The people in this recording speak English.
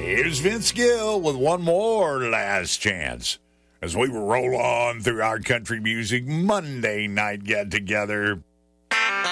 Here's Vince Gill with one more last chance as we roll on through our country music Monday night get-together.